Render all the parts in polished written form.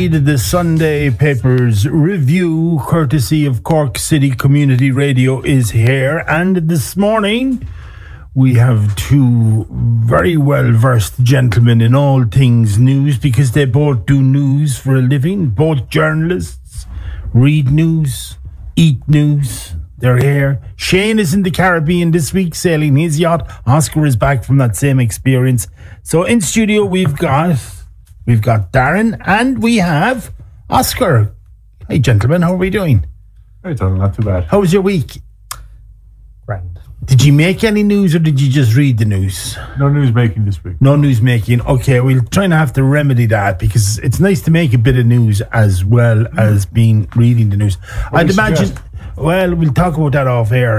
read the Sunday Papers review, courtesy of Cork City Community Radio, is here. And this morning, we have two very well-versed gentlemen in all things news, because they both do news for a living. Both journalists, read news, eat news. They're here. Shane is in the Caribbean this week, sailing his yacht. Oscar is back from that same experience. So in studio, we've got Darren and we have Oscar. Hey, gentlemen, how are we doing? Hey, Tom, not too bad. How was your week? Grand. Did you make any news or did you just read the news? No news making this week. No news making. Okay, we'll try and have to remedy that, because it's nice to make a bit of news as well as reading the news. I'd imagine... Suggest? Well, we'll talk about that off air.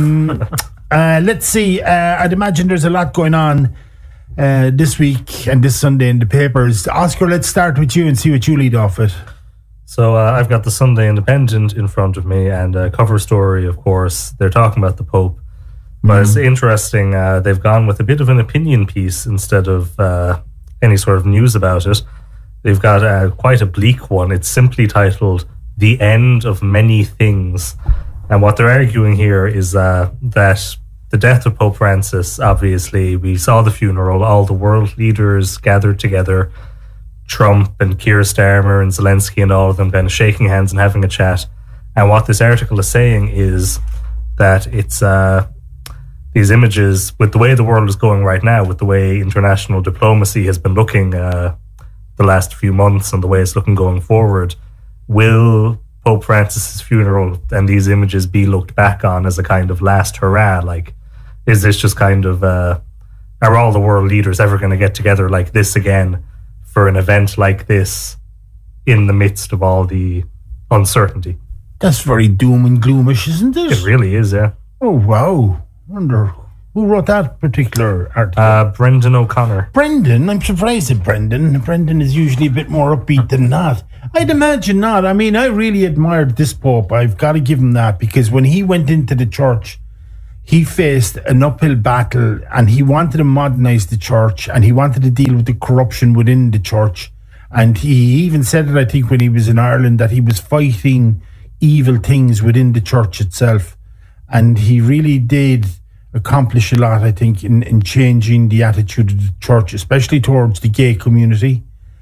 Let's see. I'd imagine there's a lot going on this week and this Sunday in the papers. Oscar, let's start with you and see what you lead off with. So I've got the Sunday Independent in front of me, and a cover story, of course. They're talking about the Pope. But it's interesting, they've gone with a bit of an opinion piece instead of any sort of news about it. They've got quite a bleak one. It's simply titled, "The End of Many Things." And what they're arguing here is that the death of Pope Francis, obviously, we saw the funeral, all the world leaders gathered together, Trump and Keir Starmer and Zelensky and all of them kind of shaking hands and having a chat. And what this article is saying is that it's these images, with the way the world is going right now, with the way international diplomacy has been looking the last few months and the way it's looking going forward, will Pope Francis's funeral and these images be looked back on as a kind of last hurrah? Like, is this just kind of, are all the world leaders ever going to get together like this again for an event like this in the midst of all the uncertainty? That's very doom and gloomish, isn't it? It really is, yeah. Oh, wow. Wonder who wrote that particular article? Brendan O'Connor. Brendan? I'm surprised at Brendan. Brendan is usually a bit more upbeat than that. I'd imagine not. I mean, I really admired this Pope. I've got to give him that, because when he went into the church, he faced an uphill battle, and he wanted to modernize the church, and he wanted to deal with the corruption within the church. And he even said it, I think, when he was in Ireland, that he was fighting evil things within the church itself. And he really did accomplish a lot, I think, in changing the attitude of the church, especially towards the gay community.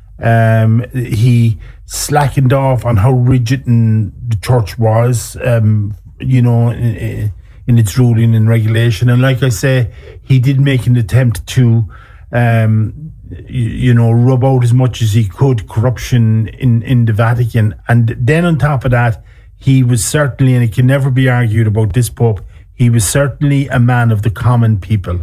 He slackened off on how rigid the church was, in its ruling and regulation. And like I say, he did make an attempt to, rub out as much as he could corruption in the Vatican. And then on top of that, he was certainly, and it can never be argued about this Pope, he was certainly a man of the common people.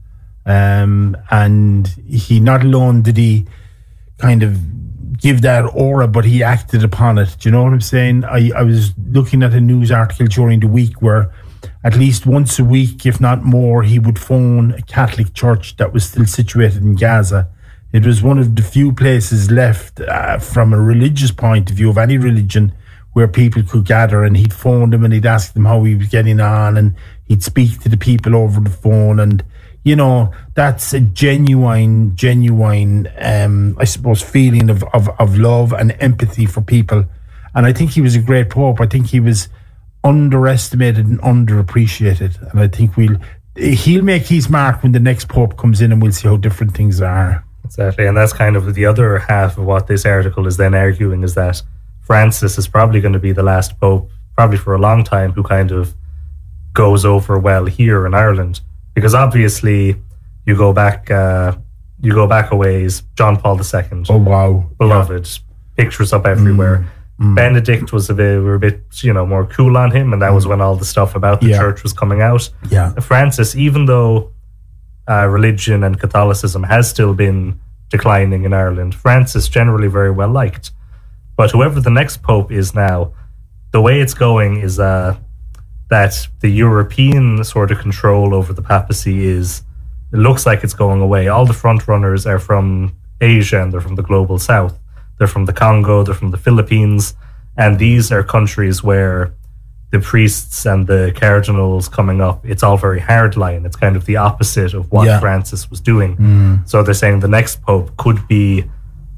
And he not alone did he kind of give that aura, but he acted upon it. Do you know what I'm saying? I was looking at a news article during the week where at least once a week, if not more, he would phone a Catholic church that was still situated in Gaza. It was one of the few places left from a religious point of view, of any religion, where people could gather, and he'd phone them and he'd ask them how he was getting on, and he'd speak to the people over the phone. And, you know, that's a genuine, I suppose, feeling of love and empathy for people. And I think he was a great Pope. I think he was underestimated and underappreciated. And I think he'll make his mark when the next Pope comes in, and we'll see how different things are. Exactly. And that's kind of the other half of what this article is then arguing, is that Francis is probably going to be the last Pope, probably for a long time, who kind of goes over well here in Ireland. Because obviously, you go back a ways, John Paul II. Oh, wow. Beloved. Yeah. Pictures up everywhere. Benedict was a bit more cool on him, and that was when all the stuff about the church was coming out. Yeah. Francis, even though religion and Catholicism has still been declining in Ireland, Francis generally very well liked. But whoever the next Pope is now, the way it's going is that the European sort of control over the papacy it looks like it's going away. All the front runners are from Asia, and they're from the global south. They're from the Congo, they're from the Philippines, and these are countries where the priests and the cardinals coming up, it's all very hardline. It's kind of the opposite of what Francis was doing. So they're saying the next Pope could be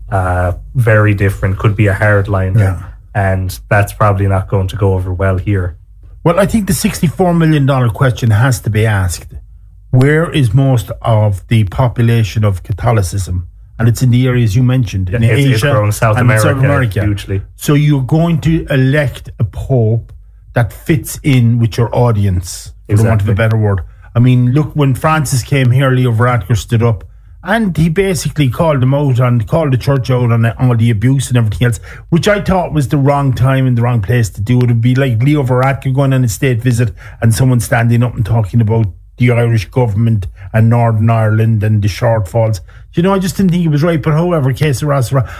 very different, could be a hardliner, Yeah. and that's probably not going to go over well here. Well, I think the $64 million question has to be asked. Where is most of the population of Catholicism? And it's in the areas you mentioned, in It's Asia growing South and South America America. hugely. So you're going to elect a pope that fits in with your audience, for the want of a Exactly. better word. I mean, look, when Francis came here, Leo Varadkar stood up and he basically called them out and called the church out on all the abuse and everything else, which I thought was the wrong time and the wrong place to do it. It would be like Leo Varadkar going on a state visit and someone standing up and talking about the Irish government and Northern Ireland and the shortfalls. You know, I just didn't think it was right. But however, case of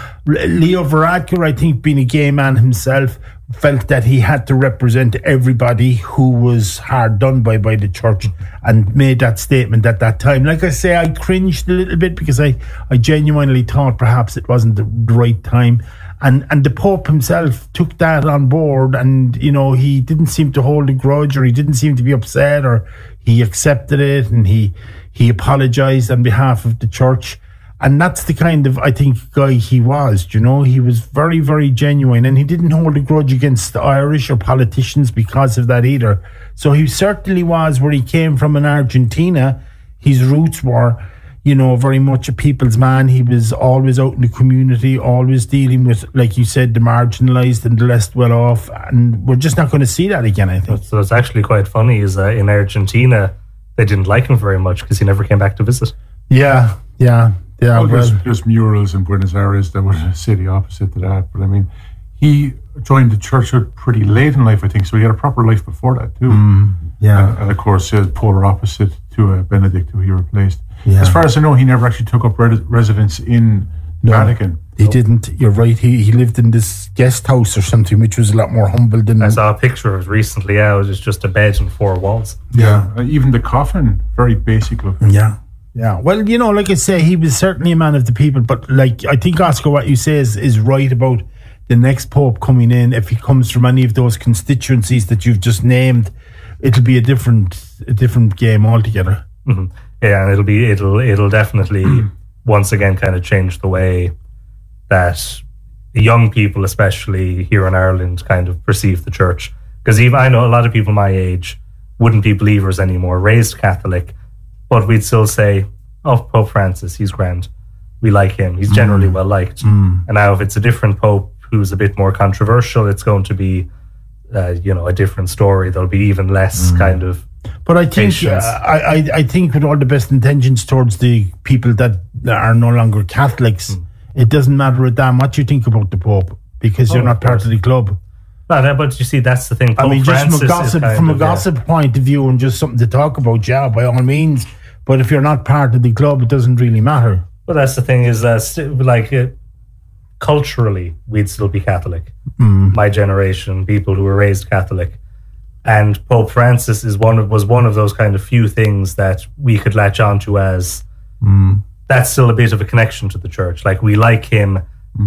Leo Varadkar, I think, being a gay man himself, felt that he had to represent everybody who was hard done by the church and made that statement at that time. Like I say, I cringed a little bit because I genuinely thought perhaps it wasn't the right time. And the Pope himself took that on board, and, you know, he didn't seem to hold a grudge, or he didn't seem to be upset, or he accepted it, and he apologized on behalf of the church. And that's the kind of, I think, guy he was, you know. He was very, very genuine, and he didn't hold a grudge against the Irish or politicians because of that either. So he certainly was, where he came from in Argentina, his roots were, you know, very much a people's man. He was always out in the community, always dealing with, like you said, the marginalised and the less well off. And we're just not going to see that again, I think. So it's actually quite funny is that in Argentina, they didn't like him very much because he never came back to visit. Yeah. Well, there's murals in Buenos Aires that would say the opposite to that. But I mean, he joined the churchhood pretty late in life, I think. So he had a proper life before that too. And of course, polar opposite to Benedict, who he replaced. Yeah. As far as I know, he never actually took up residence in Vatican. He didn't. You're right. He lived in this guest house or something, which was a lot more humble than. I saw a picture of it recently. Yeah, it was just a bed and 4 walls. Yeah. Even the coffin, very basic looking. Yeah. Well, you know, like I say, he was certainly a man of the people. But like, I think, Oscar, what you say is right about the next pope coming in. If he comes from any of those constituencies that you've just named, it'll be a different game altogether. Mm-hmm. Yeah, and it'll definitely once again kind of change the way that young people, especially here in Ireland, kind of perceive the church. Because even I know a lot of people my age wouldn't be believers anymore, raised Catholic, but we'd still say, "Oh, Pope Francis, he's grand. We like him. He's generally well liked." And now, if it's a different pope who's a bit more controversial, it's going to be, a different story. There'll be even less kind of. But I think I think with all the best intentions towards the people that are no longer Catholics, it doesn't matter that much you think about the Pope, because you're not part of the club. But you see, that's the thing. Pope I mean, just Francis from a gossip point of view and just something to talk about, yeah, by all means. But if you're not part of the club, it doesn't really matter. But that's the thing is, culturally, we'd still be Catholic. My generation, people who were raised Catholic. And Pope Francis was one of those kind of few things that we could latch onto as that's still a bit of a connection to the church. Like, we like him.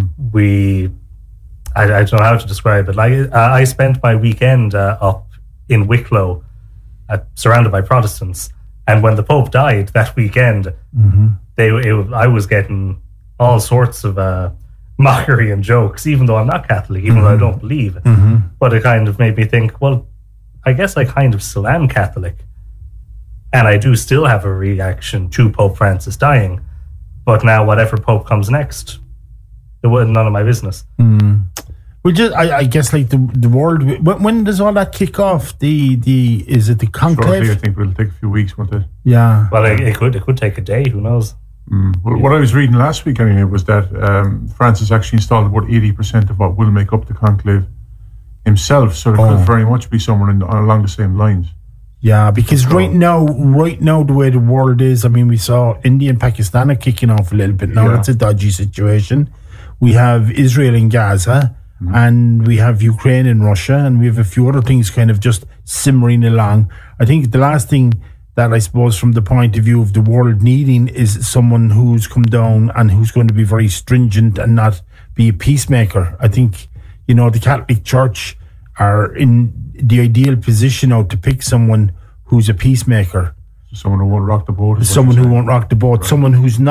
I don't know how to describe it. Like, I spent my weekend up in Wicklow, surrounded by Protestants. And when the Pope died that weekend, I was getting all sorts of mockery and jokes, even though I'm not Catholic, even though I don't believe. But it kind of made me think, well, I guess I kind of still am Catholic. And I do still have a reaction to Pope Francis dying. But now whatever Pope comes next, it was none of my business. Well, just I guess like the world. When does all that kick off? Is it the conclave? Shortly, I think it'll take a few weeks, won't it? Yeah. Well, it could take a day. Who knows? Well, what I was reading last week anyway was that Francis actually installed about 80% of what will make up the conclave himself. So it could very much be somewhere along the same lines. Yeah, because right now, the way the world is, I mean, we saw India and Pakistan are kicking off a little bit now. That's a dodgy situation. We have Israel and Gaza, and we have Ukraine and Russia, and we have a few other things kind of just simmering along. I think the last thing that, I suppose, from the point of view of the world needing, is someone who's come down and who's going to be very stringent and not be a peacemaker. I think, the Catholic Church are in the ideal position now to pick someone who's a peacemaker. Someone who won't rock the boat. Someone who won't rock the boat. Right. Someone who's not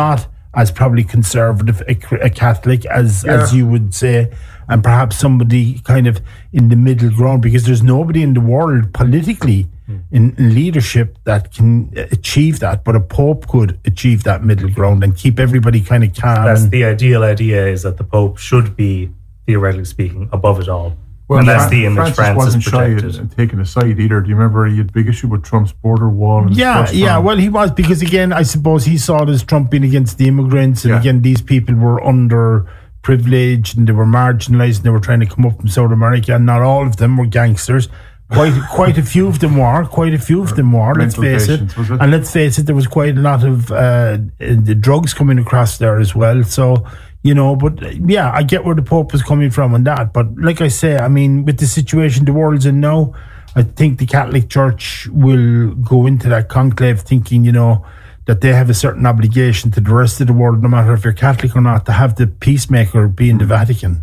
as probably conservative, a Catholic, as you would say, and perhaps somebody kind of in the middle ground, because there's nobody in the world politically in leadership that can achieve that, but a Pope could achieve that middle ground and keep everybody kind of calm. That's the ideal idea, is that the Pope should be, theoretically speaking, above it all. Well, and that's the image Francis wasn't shy at taking a side either. Do you remember he had big issue with Trump's border wall? And well, he was, because again, I suppose he saw it as Trump being against the immigrants, and again, these people were underprivileged and they were marginalised and they were trying to come up from South America, and not all of them were gangsters. Quite a few of them were. Let's face it. And let's face it, there was quite a lot of the drugs coming across there as well. So, but I get where the Pope is coming from on that. But like I say, I mean, with the situation the world's in now, I think the Catholic Church will go into that conclave thinking, that they have a certain obligation to the rest of the world, no matter if you're Catholic or not, to have the peacemaker be in the Vatican.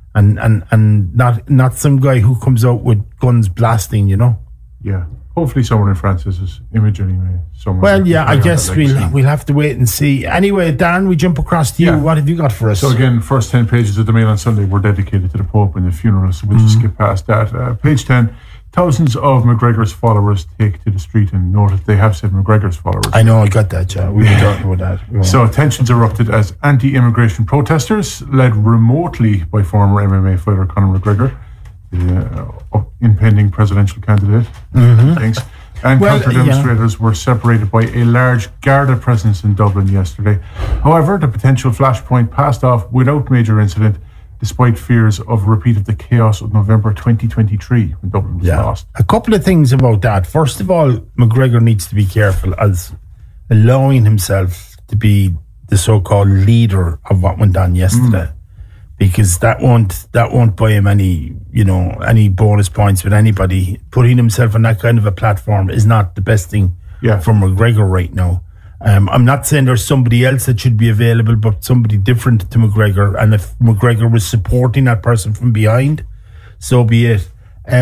And not some guy who comes out with guns blasting, Yeah. Hopefully someone in Francis's image anyway. Well, I guess we'll have to wait and see. Anyway, Darren, we jump across to you. What have you got for us? So again, first 10 pages of the Mail on Sunday were dedicated to the Pope and the funeral, so we'll just skip past that. Page 10, thousands of McGregor's followers take to the street, and noted they have said McGregor's followers. I know, I got that, yeah. We were talking about that. So tensions erupted as anti-immigration protesters, led remotely by former MMA fighter Conor McGregor, the impending presidential candidate, and counter-demonstrators were separated by a large Garda presence in Dublin yesterday. However, the potential flashpoint passed off without major incident, despite fears of a repeat of the chaos of November 2023 when Dublin was lost. A couple of things about that. First of all, McGregor needs to be careful as allowing himself to be the so-called leader of what went on yesterday. Because that won't buy him any bonus points with anybody. Putting himself on that kind of a platform is not the best thing for McGregor right now. I'm not saying there's somebody else that should be available, but somebody different to McGregor. And if McGregor was supporting that person from behind, so be it.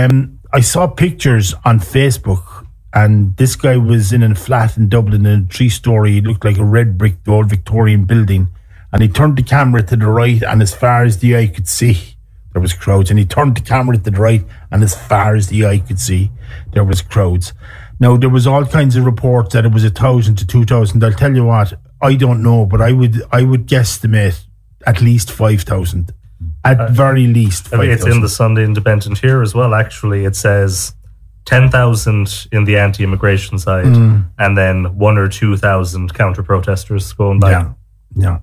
I saw pictures on Facebook, and this guy was in a flat in Dublin in a 3-story, it looked like a red brick, the old Victorian building. And he turned the camera to the right, and as far as the eye could see, there was crowds. And he turned the camera to the right, and as far as the eye could see, there was crowds. Now, there was all kinds of reports that it was 1,000 to 2,000. I'll tell you what, I don't know, but I would guesstimate at least 5,000. At very least 5,000. It's in the Sunday Independent here as well, actually. It says 10,000 in the anti-immigration side, and then 1,000 or 2,000 counter-protesters going by. Yeah.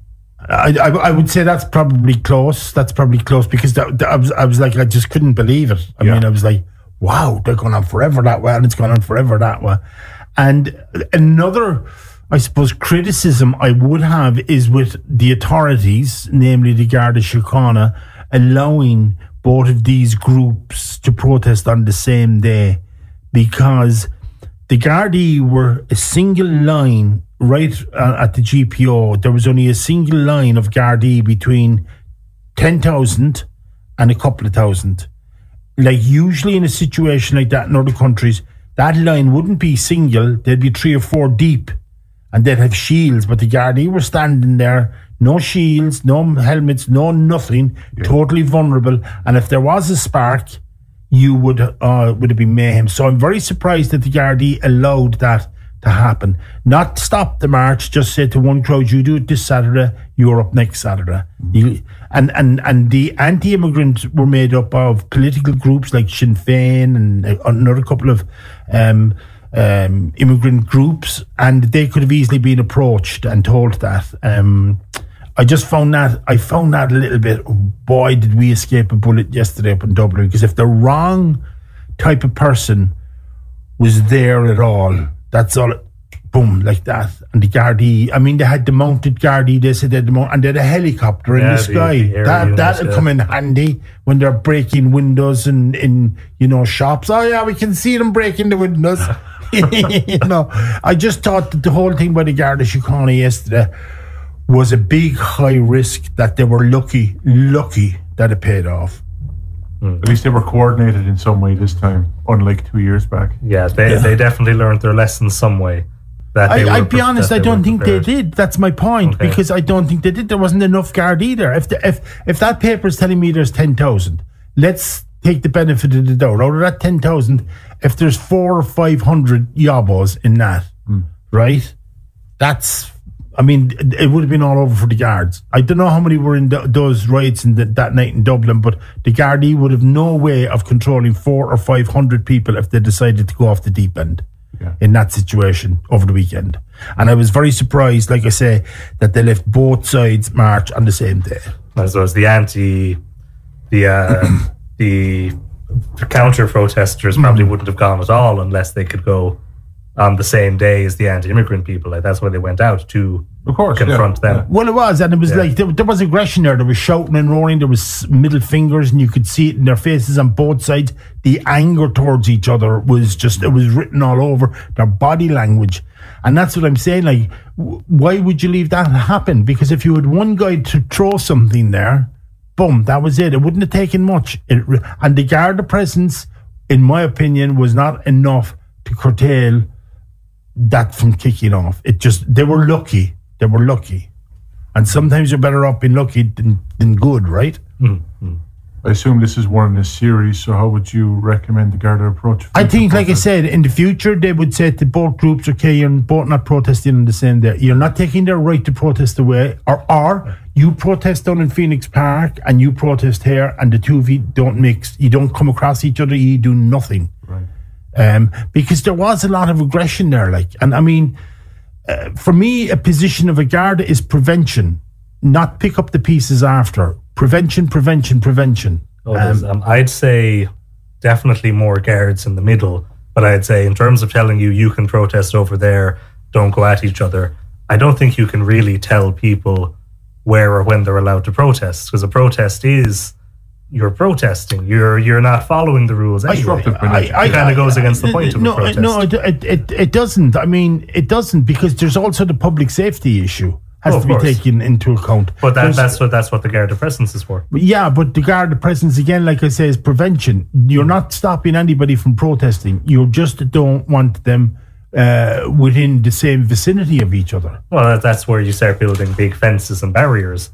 I would say that's probably close. Because I was like, I just couldn't believe it. I mean, I was like, wow, they're going on forever that way, and it's going on forever that way. And another, I suppose, criticism I would have is with the authorities, namely the Garda Síochána, allowing both of these groups to protest on the same day, because the Gardaí were a single line right at the GPO. There was only a single line of Gardaí between 10,000 and a couple of thousand. Like usually in a situation like that in other countries, that line wouldn't be single. They'd be 3 or 4 deep, and they'd have shields. But the Gardaí were standing there, no shields, no helmets, no nothing, totally vulnerable. And if there was a spark, you would have been mayhem. So I'm very surprised that the Gardaí allowed that to happen. Not stop the march, just say to one crowd, you do it this Saturday, you're up next Saturday. And the anti-immigrants were made up of political groups like Sinn Féin and another couple of immigrant groups, and they could have easily been approached and told that. I found that a little bit, boy, did we escape a bullet yesterday up in Dublin, because if the wrong type of person was there at all, that's all, boom, like that. And the Gardaí, I mean, they had the mounted Gardaí, they said they had and they had a helicopter in the sky. That'll come in handy when they're breaking windows in shops. Oh yeah, we can see them breaking the windows. I just thought that the whole thing by the Garda Síochána yesterday was a big high risk that they were lucky that it paid off. At least they were coordinated in some way this time, unlike 2 years back. Yeah, they definitely learned their lesson some way. I'd be honest, I don't think they did. That's my point, because I don't think they did. There wasn't enough guard either. If that paper is telling me there's 10,000, let's take the benefit of the doubt. Out of that 10,000, if there's 400 or 500 yobos in that, right? That's, I mean, it would have been all over for the guards. I don't know how many were in those riots that night in Dublin, but the Gardaí would have no way of controlling 400 or 500 people if they decided to go off the deep end. In that situation over the weekend. And I was very surprised, like I say, that they left both sides march on the same day. As well as the counter protesters probably wouldn't have gone at all unless they could go on the same day as the anti-immigrant people. Like, that's why they went out to confront them. Yeah. Well, it was, and it was like there was aggression there. There was shouting and roaring. There was middle fingers, and you could see it in their faces on both sides. The anger towards each other was just, it was written all over their body language. And that's what I'm saying. Like, why would you leave that happen? Because if you had one guy to throw something there, boom, that was it. It wouldn't have taken much. And the Garda presence, in my opinion, was not enough to curtail that from kicking off. They were lucky. They were lucky. And sometimes you're better off being lucky than good, right? Mm-hmm. I assume this is one in a series, so how would you recommend the Garda approach? I think, like I said, in the future, they would say to both groups, okay, you're both not protesting on the same day. You're not taking their right to protest away, or you protest down in Phoenix Park and you protest here, and the two of you don't mix. You don't come across each other, you do nothing. Right. Because there was a lot of aggression there, and I mean, for me, a position of a Garda is prevention, not pick up the pieces after. Prevention. I'd say definitely more guards in the middle, but I'd say in terms of telling you can protest over there, don't go at each other, I don't think you can really tell people where or when they're allowed to protest, because a protest is, you're protesting. You're not following the rules anyway. It kind of goes against the point of a protest. No, it doesn't. I mean, it doesn't, because there's also the public safety issue has to be taken into account. But that's what the Garda presence is for. Yeah, but the Garda presence, again, like I say, is prevention. You're not stopping anybody from protesting. You just don't want them within the same vicinity of each other. Well, that's where you start building big fences and barriers.